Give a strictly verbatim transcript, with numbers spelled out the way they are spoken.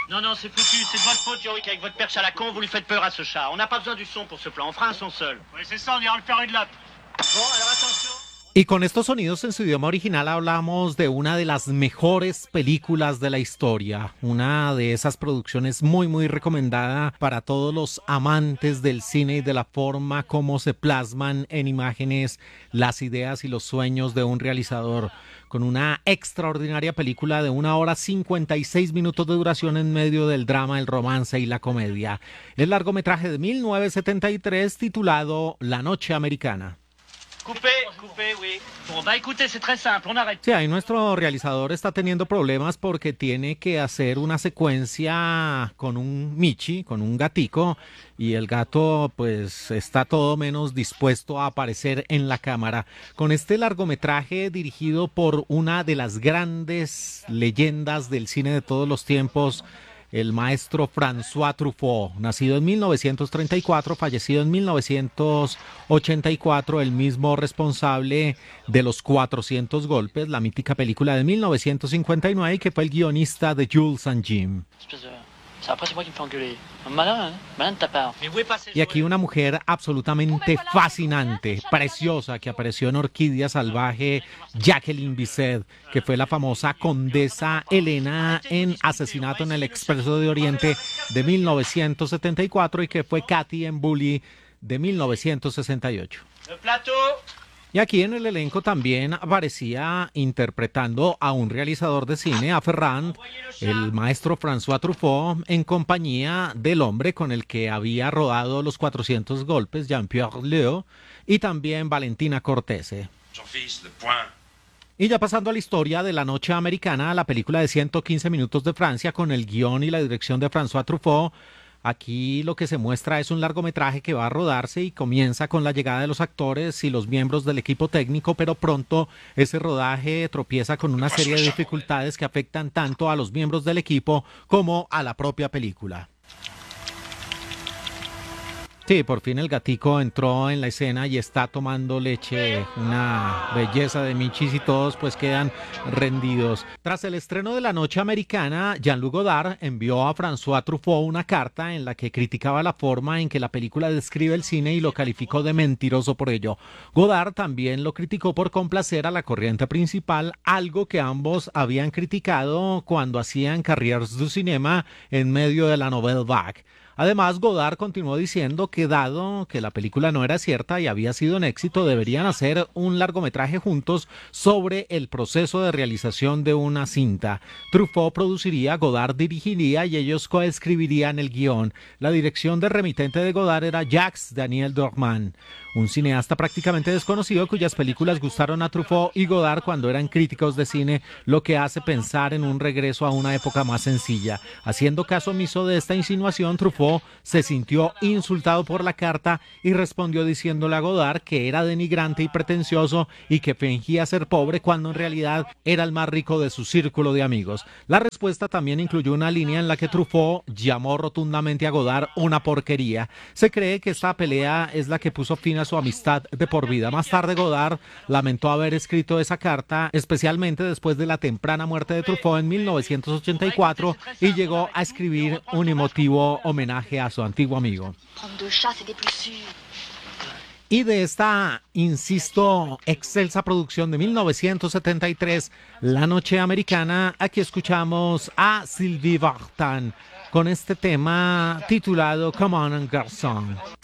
Non, non, c'est foutu, c'est de votre faute, Yorick, avec votre perche à la con, vous lui faites peur à ce chat. On n'a pas besoin du son pour ce plan, on fera un son seul. Oui, c'est ça, on ira le faire une lape. Bon, alors attention. Y con estos sonidos en su idioma original hablamos de una de las mejores películas de la historia, una de esas producciones muy muy recomendada para todos los amantes del cine y de la forma como se plasman en imágenes las ideas y los sueños de un realizador, con una extraordinaria película de una hora cincuenta y seis minutos de duración en medio del drama, el romance y la comedia. El largometraje de mil novecientos setenta y tres titulado La Noche Americana. Coupé, coupé, oui. Bon, bah écoutez, c'est très simple, on arrête. Sí, ahí nuestro realizador está teniendo problemas porque tiene que hacer una secuencia con un Michi, con un gatico, y el gato pues está todo menos dispuesto a aparecer en la cámara. Con este largometraje dirigido por una de las grandes leyendas del cine de todos los tiempos, el maestro François Truffaut, nacido en mil novecientos treinta y cuatro, fallecido en mil novecientos ochenta y cuatro, el mismo responsable de Los cuatrocientos golpes, la mítica película de mil novecientos cincuenta y nueve, y que fue el guionista de Jules and Jim. Après, c'est moi qui me fais engueuler. Malin, hein? Malin de ta part. Y aquí una mujer absolutamente fascinante, preciosa, que apareció en Orquídea Salvaje, Jacqueline Bisset, que fue la famosa condesa Elena en Asesinato en el Expreso de Oriente de mil novecientos setenta y cuatro, y que fue Katy en Bully de mil novecientos sesenta y ocho. Le plateau. Y aquí en el elenco también aparecía interpretando a un realizador de cine, a Ferrand, el maestro François Truffaut, en compañía del hombre con el que había rodado Los cuatrocientos golpes, Jean-Pierre Léaud, y también Valentina Cortese. Y ya pasando a la historia de La Noche Americana, la película de ciento quince minutos de Francia, con el guión y la dirección de François Truffaut. Aquí lo que se muestra es un largometraje que va a rodarse y comienza con la llegada de los actores y los miembros del equipo técnico, pero pronto ese rodaje tropieza con una serie de dificultades que afectan tanto a los miembros del equipo como a la propia película. Sí, por fin el gatico entró en la escena y está tomando leche, una belleza de Michis, y todos pues quedan rendidos. Tras el estreno de La Noche Americana, Jean-Luc Godard envió a François Truffaut una carta en la que criticaba la forma en que la película describe el cine y lo calificó de mentiroso por ello. Godard también lo criticó por complacer a la corriente principal, algo que ambos habían criticado cuando hacían Carrières du Cinéma en medio de la Nouvelle Vague. Además, Godard continuó diciendo que dado que la película no era cierta y había sido un éxito, deberían hacer un largometraje juntos sobre el proceso de realización de una cinta. Truffaut produciría, Godard dirigiría y ellos coescribirían el guión. La dirección de remitente de Godard era Jacques Daniel Dorman, un cineasta prácticamente desconocido cuyas películas gustaron a Truffaut y Godard cuando eran críticos de cine, lo que hace pensar en un regreso a una época más sencilla. Haciendo caso omiso de esta insinuación, Truffaut se sintió insultado por la carta y respondió diciéndole a Godard que era denigrante y pretencioso y que fingía ser pobre cuando en realidad era el más rico de su círculo de amigos. La respuesta también incluyó una línea en la que Truffaut llamó rotundamente a Godard una porquería. Se cree que esta pelea es la que puso fin a su amistad de por vida. Más tarde, Godard lamentó haber escrito esa carta, especialmente después de la temprana muerte de Truffaut en mil novecientos ochenta y cuatro, y llegó a escribir un emotivo homenaje a su antiguo amigo. Y de esta, insisto, excelsa producción de mil novecientos setenta y tres, La Noche Americana, aquí escuchamos a Sylvie Vartan con este tema titulado Come On Garçon.